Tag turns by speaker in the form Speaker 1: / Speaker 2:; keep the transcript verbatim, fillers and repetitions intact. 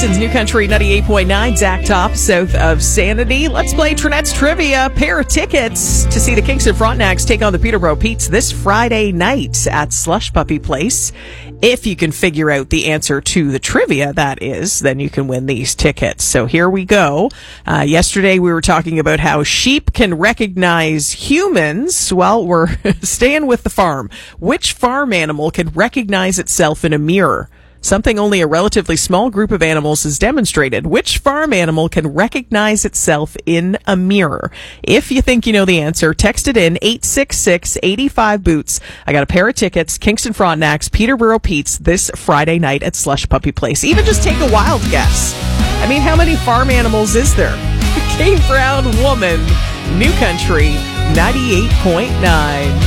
Speaker 1: Kingston's New Country ninety-eight point nine, Zach Top, south of Sanity. Let's play Trinette's Trivia. Pair of tickets to see the Kingston Frontenacs take on the Peterborough Petes this Friday night at Slush Puppy Place. If you can figure out the answer to the trivia, that is, then you can win these tickets. So here we go. Uh, yesterday we were talking about how sheep can recognize humans. Well, we're staying with the farm. Which farm animal can recognize itself in a mirror? Something only a relatively small group of animals has demonstrated. Which farm animal can recognize itself in a mirror? If you think you know the answer, text it in eight six six, eight five, boots. I got a pair of tickets, Kingston Frontenacs, Peterborough Petes this Friday night at Slush Puppy Place. Even just take a wild guess. I mean, how many farm animals is there? Kate Brown Woman, New Country ninety-eight point nine.